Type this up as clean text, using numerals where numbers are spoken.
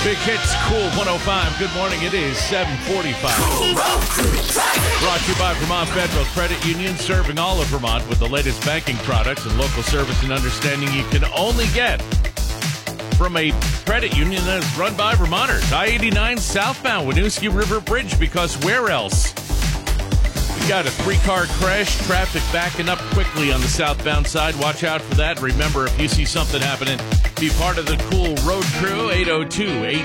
Big Hits, Cool 105. Good morning. It is 7:45. Brought to you by Vermont Federal Credit Union, serving all of Vermont with the latest banking products and local service and understanding you can only get from a credit union that is run by Vermonters. I-89 southbound, Winooski River Bridge, because where else? We got a 3-car crash, traffic backing up quickly on the southbound side. Watch out for that. Remember, if you see something happening, be part of the cool road crew, 802-8